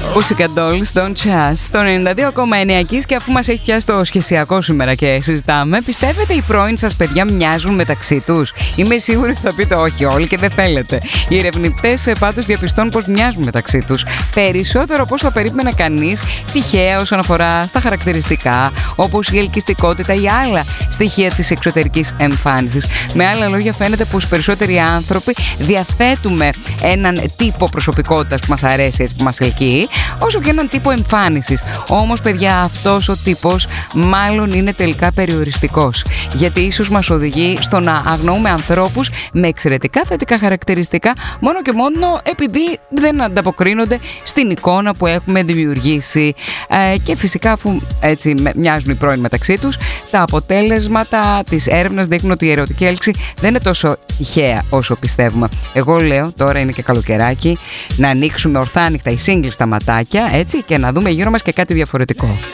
Pussycat Dolls, Don't Chas, στο 92,9 Kiss. Και αφού μας έχει πιάσει το σχεσιακό σήμερα και συζητάμε, πιστεύετε οι πρώην σας παιδιά μοιάζουν μεταξύ τους? Είμαι σίγουρη ότι θα πείτε όχι όλοι και δεν θέλετε. Οι ερευνητές πάντως διαπιστώνουν πως μοιάζουν μεταξύ τους. Περισσότερο όπως θα περίμενε κανείς, τυχαία όσον αφορά στα χαρακτηριστικά, όπως η ελκυστικότητα ή άλλα στοιχεία της εξωτερικής εμφάνισης. Με άλλα λόγια, φαίνεται πως περισσότεροι άνθρωποι διαθέτουμε έναν τύπο προσωπικότητας που μας αρέσει, έτσι, που μας ελκύει, όσο και έναν τύπο εμφάνισης. Όμως, παιδιά, αυτός ο τύπος μάλλον είναι τελικά περιοριστικός. Γιατί ίσως μας οδηγεί στο να αγνοούμε ανθρώπους με εξαιρετικά θετικά χαρακτηριστικά, μόνο και μόνο επειδή δεν ανταποκρίνονται στην εικόνα που έχουμε δημιουργήσει. Και φυσικά, αφού έτσι μοιάζουν οι πρώην μεταξύ τους, τα αποτέλεσματα της έρευνας δείχνουν ότι η ερωτική έλξη δεν είναι τόσο τυχαία όσο πιστεύουμε. Εγώ λέω, τώρα είναι και καλοκαιράκι, να ανοίξουμε ορθάνυχτα οι σύγκλιστα ματάκια, έτσι, και να δούμε γύρω μας και κάτι διαφορετικό.